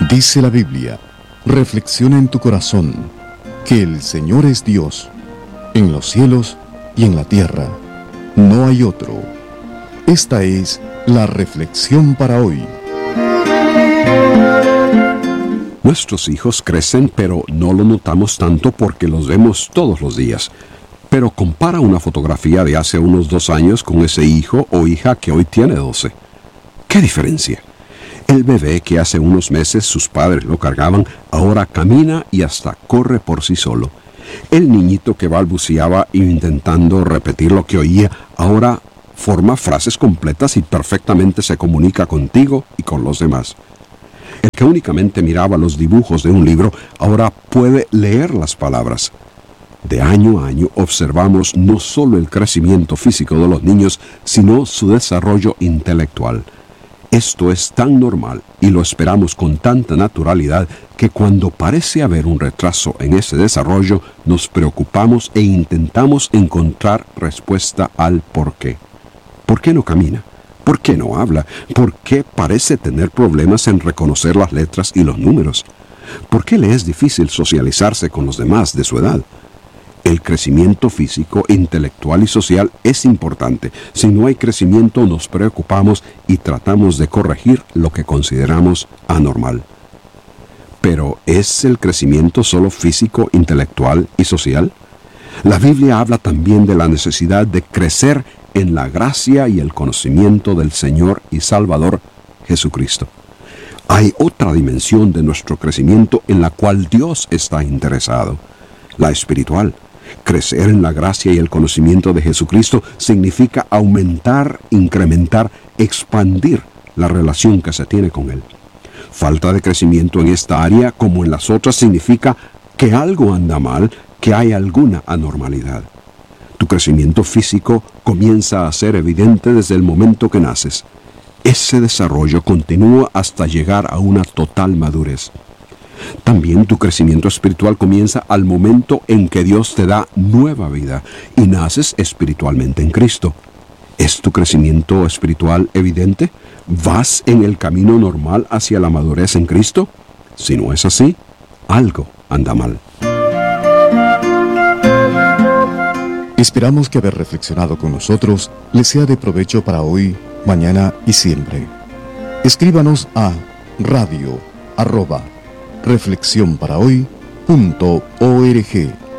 Dice la Biblia, reflexiona en tu corazón, que el Señor es Dios, en los cielos y en la tierra. No hay otro. Esta es la reflexión para hoy. Nuestros hijos crecen, pero no lo notamos tanto porque los vemos todos los días. Pero compara una fotografía de hace unos 2 años con ese hijo o hija que hoy tiene 12. ¿Qué diferencia? El bebé que hace unos meses sus padres lo cargaban, ahora camina y hasta corre por sí solo. El niñito que balbuceaba intentando repetir lo que oía, ahora forma frases completas y perfectamente se comunica contigo y con los demás. El que únicamente miraba los dibujos de un libro, ahora puede leer las palabras. De año a año observamos no solo el crecimiento físico de los niños, sino su desarrollo intelectual. Esto es tan normal y lo esperamos con tanta naturalidad que cuando parece haber un retraso en ese desarrollo, nos preocupamos e intentamos encontrar respuesta al por qué. ¿Por qué no camina? ¿Por qué no habla? ¿Por qué parece tener problemas en reconocer las letras y los números? ¿Por qué le es difícil socializarse con los demás de su edad? El crecimiento físico, intelectual y social es importante. Si no hay crecimiento, nos preocupamos y tratamos de corregir lo que consideramos anormal. Pero, ¿es el crecimiento solo físico, intelectual y social? La Biblia habla también de la necesidad de crecer en la gracia y el conocimiento del Señor y Salvador Jesucristo. Hay otra dimensión de nuestro crecimiento en la cual Dios está interesado, la espiritual. Crecer en la gracia y el conocimiento de Jesucristo significa aumentar, incrementar, expandir la relación que se tiene con Él. Falta de crecimiento en esta área, como en las otras, significa que algo anda mal, que hay alguna anormalidad. Tu crecimiento físico comienza a ser evidente desde el momento que naces. Ese desarrollo continúa hasta llegar a una total madurez. También tu crecimiento espiritual comienza al momento en que Dios te da nueva vida y naces espiritualmente en Cristo. ¿Es tu crecimiento espiritual evidente? ¿Vas en el camino normal hacia la madurez en Cristo? Si no es así, algo anda mal. Esperamos que haber reflexionado con nosotros les sea de provecho para hoy, mañana y siempre. Escríbanos a radio@reflexionparahoy.org.